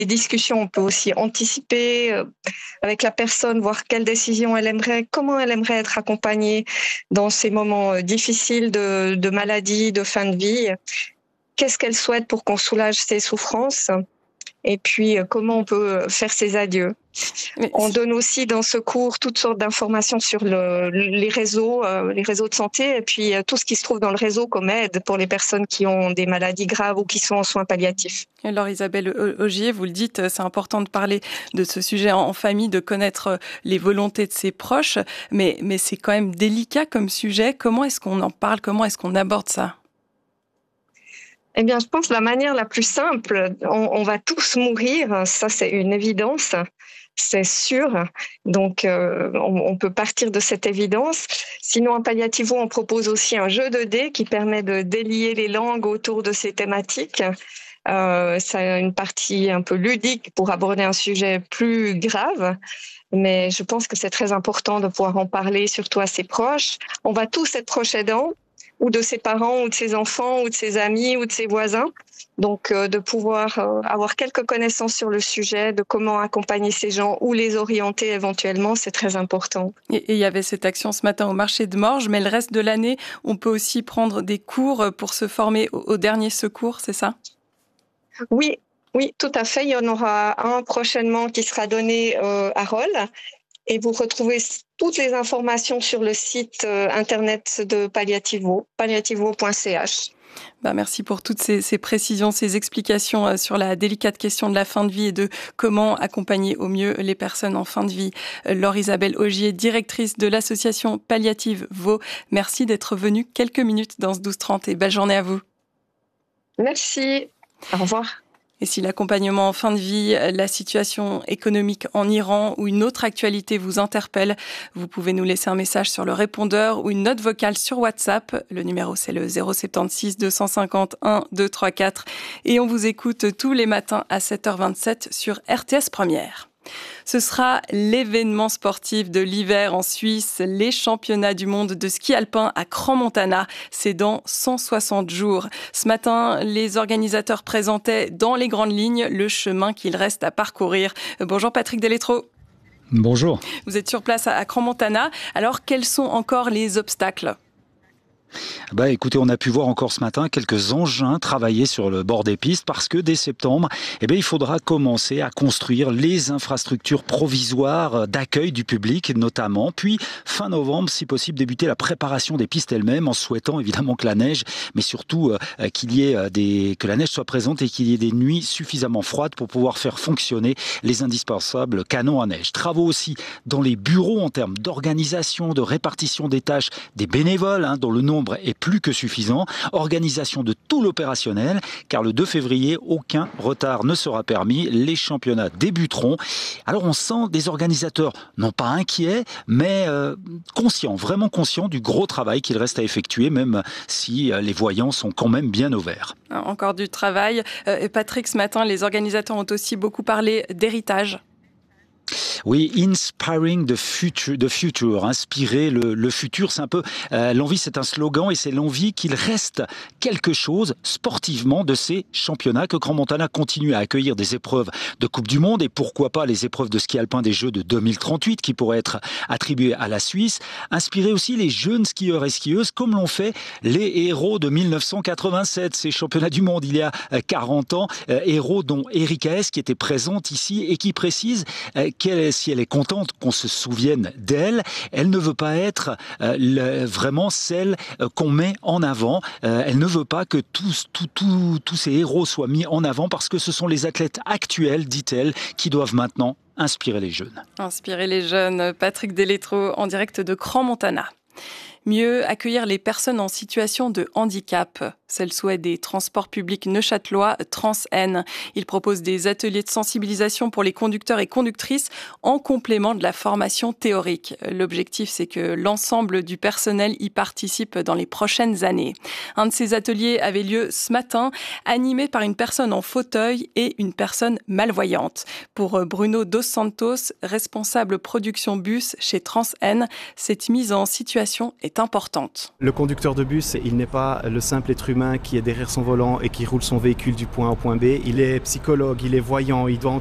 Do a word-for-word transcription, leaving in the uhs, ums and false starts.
discussions, on peut aussi anticiper euh, avec la personne, voir quelle décision elle aimerait, comment elle aimerait être accompagnée dans ces moments euh, difficiles de, de maladie, de fin de vie. Qu'est-ce qu'elle souhaite pour qu'on soulage ses souffrances? Et puis, euh, comment on peut faire ses adieux. Mais On donne aussi dans ce cours toutes sortes d'informations sur le, les réseaux, euh, les réseaux de santé, et puis euh, tout ce qui se trouve dans le réseau comme aide pour les personnes qui ont des maladies graves ou qui sont en soins palliatifs. Alors Isabelle Augier, vous le dites, c'est important de parler de ce sujet en famille, de connaître les volontés de ses proches, mais, mais c'est quand même délicat comme sujet. Comment est-ce qu'on en parle? Comment est-ce qu'on aborde ça? Eh bien, je pense que la manière la plus simple, on, on va tous mourir, ça c'est une évidence, c'est sûr. Donc, euh, on, on peut partir de cette évidence. Sinon, en Palliativo, on propose aussi un jeu de dés qui permet de délier les langues autour de ces thématiques. Euh, c'est une partie un peu ludique pour aborder un sujet plus grave. Mais je pense que c'est très important de pouvoir en parler, surtout à ses proches. On va tous être proches aidants, ou de ses parents, ou de ses enfants, ou de ses amis, ou de ses voisins. Donc, euh, de pouvoir euh, avoir quelques connaissances sur le sujet, de comment accompagner ces gens ou les orienter éventuellement, c'est très important. Et il y avait cette action ce matin au marché de Morges, mais le reste de l'année, on peut aussi prendre des cours pour se former au, au dernier secours, c'est ça? Oui, oui, tout à fait. Il y en aura un prochainement qui sera donné euh, à Rolle. Et vous retrouvez toutes les informations sur le site euh, internet de Palliativo, palliativo point c h. Ben merci pour toutes ces, ces précisions, ces explications euh, sur la délicate question de la fin de vie et de comment accompagner au mieux les personnes en fin de vie. Euh, Laure Isabelle Augier, directrice de l'association Palliative Vaud, merci d'être venue quelques minutes dans ce douze trente et belle journée à vous. Merci. Au revoir. Et si l'accompagnement en fin de vie, la situation économique en Iran ou une autre actualité vous interpelle, vous pouvez nous laisser un message sur le répondeur ou une note vocale sur WhatsApp. Le numéro, c'est le zéro soixante-seize deux cent cinquante un deux trois quatre. Et on vous écoute tous les matins à sept heures vingt-sept sur R T S Première. Ce sera l'événement sportif de l'hiver en Suisse, les championnats du monde de ski alpin à Crans-Montana. C'est dans cent soixante jours. Ce matin, les organisateurs présentaient dans les grandes lignes le chemin qu'il reste à parcourir. Bonjour Patrick Delétro. Bonjour. Vous êtes sur place à Crans-Montana. Alors, quels sont encore les obstacles ? Bah, écoutez, on a pu voir encore ce matin quelques engins travailler sur le bord des pistes parce que dès septembre, eh bien, il faudra commencer à construire les infrastructures provisoires d'accueil du public notamment. Puis, fin novembre, si possible, débuter la préparation des pistes elles-mêmes en souhaitant évidemment que la neige, mais surtout euh, qu'il y ait euh, des, que la neige soit présente et qu'il y ait des nuits suffisamment froides pour pouvoir faire fonctionner les indispensables canons à neige. Travaux aussi dans les bureaux en termes d'organisation, de répartition des tâches des bénévoles, hein, dont le nombre est plus que suffisant. Organisation de tout l'opérationnel, car le deux février, aucun retard ne sera permis. Les championnats débuteront. Alors on sent des organisateurs, non pas inquiets, mais euh, conscients, vraiment conscients du gros travail qu'il reste à effectuer, même si euh, les voyants sont quand même bien au vert. Encore du travail. Euh, Patrick, ce matin, les organisateurs ont aussi beaucoup parlé d'héritage. Oui, inspiring the future, the future, inspirer le, le futur, c'est un peu euh, l'envie, c'est un slogan et c'est l'envie qu'il reste quelque chose sportivement de ces championnats, que Crans-Montana continue à accueillir des épreuves de Coupe du Monde et pourquoi pas les épreuves de ski alpin des Jeux de deux mille trente-huit qui pourraient être attribuées à la Suisse. Inspirer aussi les jeunes skieurs et skieuses comme l'ont fait les héros de mille neuf cent quatre-vingt-sept, ces championnats du monde il y a quarante ans, euh, héros dont Erika S qui était présente ici et qui précise euh, qu'elle est, si elle est contente qu'on se souvienne d'elle, elle ne veut pas être euh, le, vraiment celle euh, qu'on met en avant. Euh, elle ne veut pas que tous, tous, tous, tous ces héros soient mis en avant parce que ce sont les athlètes actuels, dit-elle, qui doivent maintenant inspirer les jeunes. Inspirer les jeunes. Patrick Delétro en direct de Crans-Montana. Mieux accueillir les personnes en situation de handicap. C'est le souhait des transports publics neuchâtelois TransN. Il propose des ateliers de sensibilisation pour les conducteurs et conductrices en complément de la formation théorique. L'objectif, c'est que l'ensemble du personnel y participe dans les prochaines années. Un de ces ateliers avait lieu ce matin, animé par une personne en fauteuil et une personne malvoyante. Pour Bruno Dos Santos, responsable production bus chez TransN, cette mise en situation est importante. Le conducteur de bus, il n'est pas le simple être humain humain qui est derrière son volant et qui roule son véhicule du point A au point B. Il est psychologue, il est voyant, il doit